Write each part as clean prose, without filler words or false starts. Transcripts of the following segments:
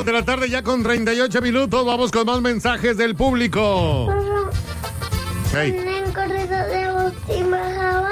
de la tarde ya con 38 minutos. Vamos con más mensajes del público. Hey. ¿En corrido de Agustín Bajaba?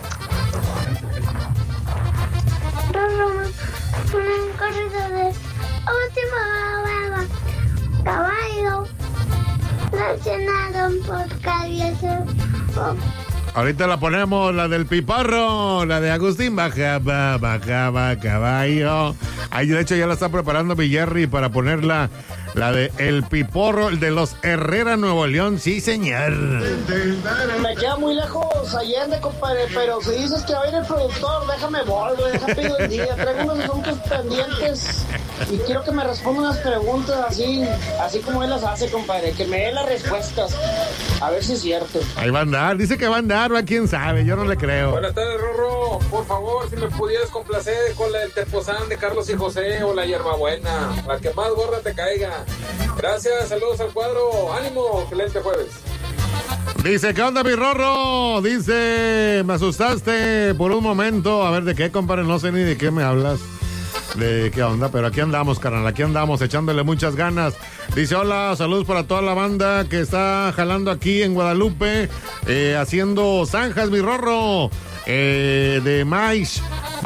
En corrido de Agustín Bajaba. Caballo. La llenaron por cabeza. Ahorita la ponemos, la del Piporro, la de Agustín Bajaba, caballo. Ahí de hecho ya la está preparando mi Jerry para ponerla, la de El Piporro, el de los Herrera, Nuevo León, sí señor. Me queda muy lejos Allende, compadre, pero si dices que va a ir el productor, déjame volver, déjame pido el día, traigo unos asuntos pendientes y quiero que me responda unas preguntas así como él las hace, compadre, que me dé las respuestas, a ver si es cierto. Ahí va a andar, dice que va a andar, ¿a quién sabe? Yo no le creo. Buenas tardes, Rorro, por favor, si me pudieras complacer con la del Tepozán de Carlos y José o la hierbabuena, la que más gorda te caiga. Gracias, saludos al cuadro, ánimo, excelente jueves. Dice, ¿qué onda, mi Rorro? Dice, me asustaste por un momento. A ver, ¿de qué, compadre? No sé ni de qué me hablas. ¿De qué onda? Pero aquí andamos, carnal, aquí andamos echándole muchas ganas. Dice, hola, saludos para toda la banda que está jalando aquí en Guadalupe, haciendo zanjas, mi Rorro, de maíz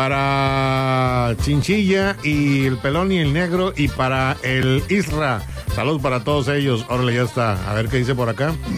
para Chinchilla y el Pelón y el Negro y para el Isra. Saludos para todos ellos. Órale, ya está. A ver qué dice por acá. Mi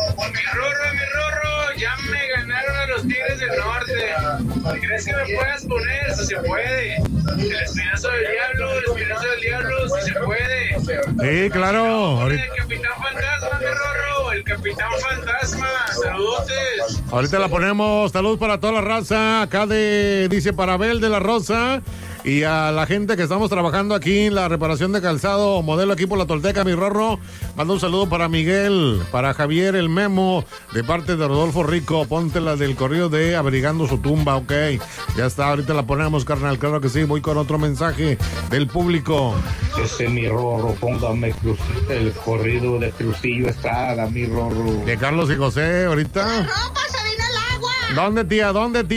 Rorro, ya me ganaron a los Tigres del Norte. ¿Crees que me puedas poner? Si se puede. El espinazo del diablo, si se puede. Sí, claro. El Capitán Fantasma, mi Rorro, el Capitán Fantasma. Saludotes. Ahorita la ponemos. Saludos para toda la raza. Acá dice para Abel de la Rosa. Y a la gente que estamos trabajando aquí en la reparación de calzado, modelo aquí por la Tolteca, mi Rorro. Mando un saludo para Miguel, para Javier, el Memo, de parte de Rodolfo Rico. Ponte la del corrido de Abrigando su tumba, ok. Ya está, ahorita la ponemos, carnal, claro que sí. Voy con otro mensaje del público. Mi Rorro, póngame el corrido de Crucillo Estrada, mi Rorro. De Carlos y José, ahorita. ¡La ropa se vino al agua! ¿Dónde, tía?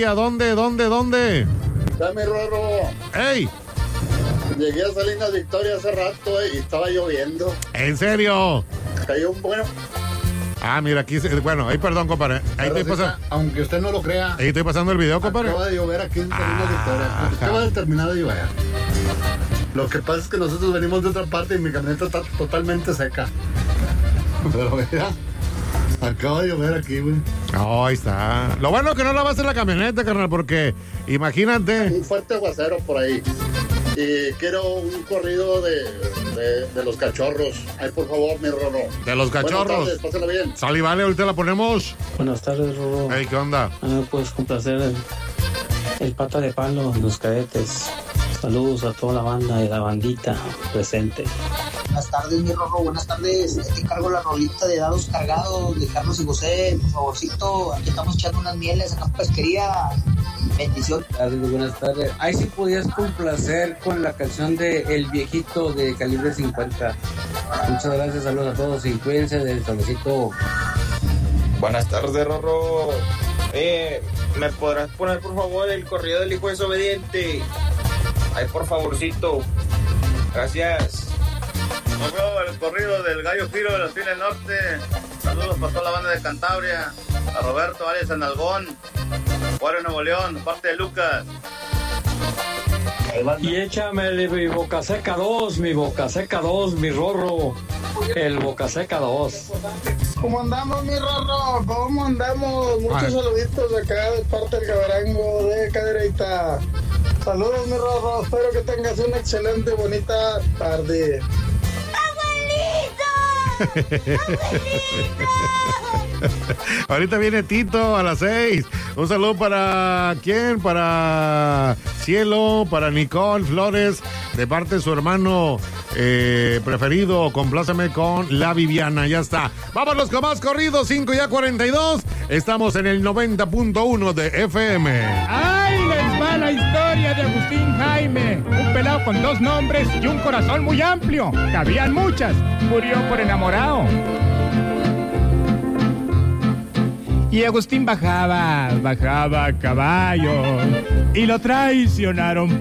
¿Dónde? Dame, Rorro. ¡Ey! Llegué a Salinas Victoria hace rato y estaba lloviendo. ¿En serio? Cayó un bueno. Ah, mira, aquí, bueno, ahí perdón, compadre. Ahí estoy pasando. Aunque usted no lo crea. Ahí estoy pasando el video, compadre. Acaba de llover aquí en Salinas Victoria. Acaba de terminar de llover. Lo que pasa es que nosotros venimos de otra parte y mi camioneta está totalmente seca. Pero mira, acaba de llover aquí, güey. Oh, ahí está. Lo bueno que no la vas en la camioneta, carnal, porque imagínate. Un fuerte aguacero por ahí. Y quiero un corrido de los cachorros. Ay, por favor, mi Rorro. De los cachorros. Buenas tardes, pásala bien. Sal y vale, ahorita la ponemos. Buenas tardes, Rorro. Hey, ¿qué onda? Pues complacer el pata de palo, los cadetes. Saludos a toda la banda y la bandita presente. Buenas tardes, mi Rorro, buenas tardes. Te encargo la rolita de Dados Cargados de Carlos y José. Por favorcito, aquí estamos echando unas mieles acá en pesquería. Bendición. Buenas tardes. Ahí sí podías complacer con la canción de El Viejito de Calibre 50. Muchas gracias, saludos a todos y cuídense del solecito. Buenas tardes, Rorro. ¿Me podrás poner por favor el corrido del hijo desobediente? Ay, por favorcito. Gracias. El corrido del Gallo Giro de los Fines Norte. Saludos para toda la banda de Cantabria. A Roberto Arias Analgón, Juárez, Nuevo León, parte de Lucas. Y échame mi Boca Seca 2, mi Rorro. El Boca Seca 2. ¿Cómo andamos, mi Rorro? ¿Cómo andamos? Muchos saluditos acá de parte del Cabarango de Cadereyta. Saludos, mi Rorro. Espero que tengas una excelente, bonita tarde. Ahorita viene Tito a las 6. Un saludo para ¿quién? Para Cielo, para Nicole Flores, de parte de su hermano preferido. Compláceme con la Viviana. Ya está. Vámonos con más corridos. 5:42. Estamos en el 90.1 de FM. ¡Ay, les va la historia de Agustín Jaime! Un pelado con 2 nombres y un corazón muy amplio. Cabían muchas. Murió por enamorado. Y Agustín bajaba a caballo y lo traicionaron